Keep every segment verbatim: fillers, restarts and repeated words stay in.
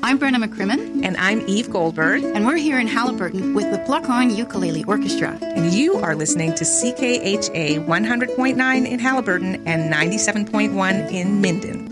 I'm Brenna McCrimmon. And I'm Eve Goldberg. And we're here in Haliburton with the Pluck-On Ukulele Orchestra. And you are listening to C K H A one hundred point nine in Haliburton and ninety-seven point one in Minden.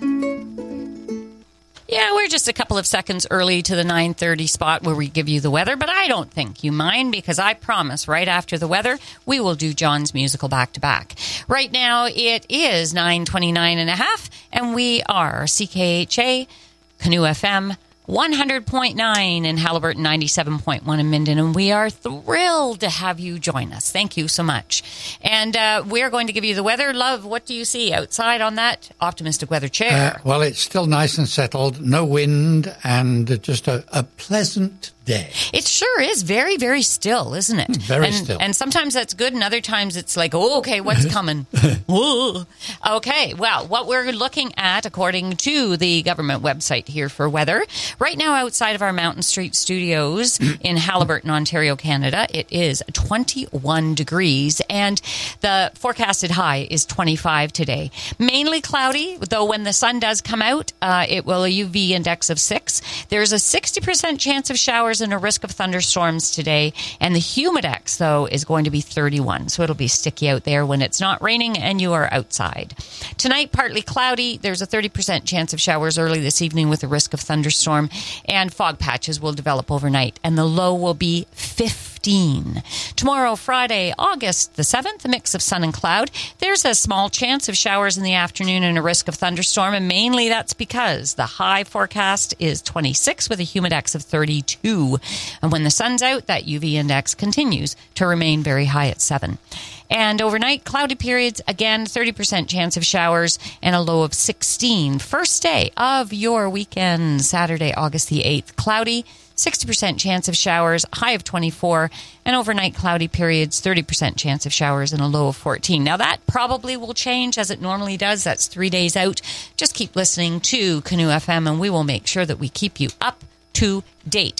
Yeah, we're just a couple of seconds early to the nine thirty spot where we give you the weather, but I don't think you mind because I promise right after the weather, we will do John's musical back-to-back. Right now, it is nine twenty-nine and a half, and we are C K H A, Canoe F M, one hundred point nine in Haliburton, ninety-seven point one in Minden, and we are thrilled to have you join us. Thank you so much. And uh, we're going to give you the weather. Love, what do you see outside on that optimistic weather chair? Uh, well, it's still nice and settled, no wind, and just a, a pleasant day. It sure is very, very still, isn't it? Very and, still. And sometimes that's good, and other times it's like, oh, okay, what's coming? Whoa. Okay, well, what we're looking at, according to the government website here for weather, right now outside of our Mountain Street studios in Haliburton, Ontario, Canada, it is twenty-one degrees, and the forecasted high is twenty-five today. Mainly cloudy, though when the sun does come out, uh, it will a U V index of six. There's a sixty percent chance of showers and a risk of thunderstorms today, and the humidex, though, is going to be thirty-one, so it'll be sticky out there when it's not raining and you are outside. Tonight, partly cloudy. There's a thirty percent chance of showers early this evening with a risk of thunderstorm, and fog patches will develop overnight, and the low will be fifteen. Tomorrow, Friday, August the seventh, a mix of sun and cloud. There's a small chance of showers in the afternoon and a risk of thunderstorm, and mainly that's because the high forecast is twenty-six with a humidex of thirty-two. And when the sun's out, that U V index continues to remain very high at seven. And overnight, cloudy periods, again, thirty percent chance of showers and a low of sixteen. First day of your weekend, Saturday, August the eighth, cloudy, sixty percent chance of showers, high of twenty-four, and overnight cloudy periods, thirty percent chance of showers and a low of fourteen. Now, that probably will change as it normally does. That's three days out. Just keep listening to Canoe F M, and we will make sure that we keep you up to date.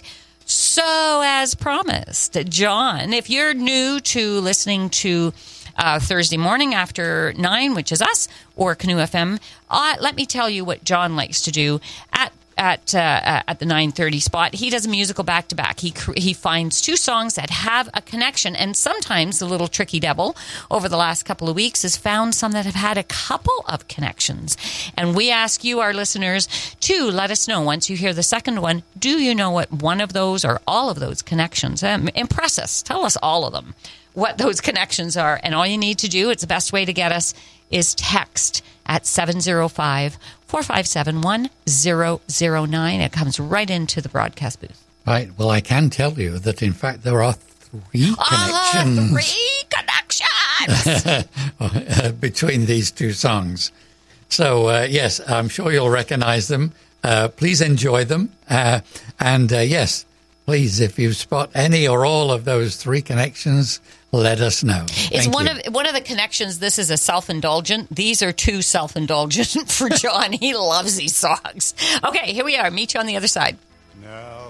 So, as promised, John, if you're new to listening to uh, Thursday morning after nine, which is us, or Canoe F M, uh, let me tell you what John likes to do at at uh, at the nine thirty spot. He does a musical back-to-back. He he finds two songs that have a connection, and sometimes the little tricky devil over the last couple of weeks has found some that have had a couple of connections. And we ask you, our listeners, to let us know once you hear the second one, do you know what one of those or all of those connections? Um, impress us. Tell us all of them, what those connections are. And all you need to do, it's the best way to get us, is text at seven zero five, four five seven, one zero zero nine. It comes right into the broadcast booth. Right. Well, I can tell you that, in fact, there are three connections. Uh, three connections! between these two songs. So, uh, yes, I'm sure you'll recognize them. Uh, please enjoy them. Uh, and, uh, yes, please, if you spot any or all of those three connections, let us know. It's Thank one you. of one of the connections. This is a self-indulgent. These are two self-indulgent for John. He loves these songs. Okay, here we are. Meet you on the other side. No.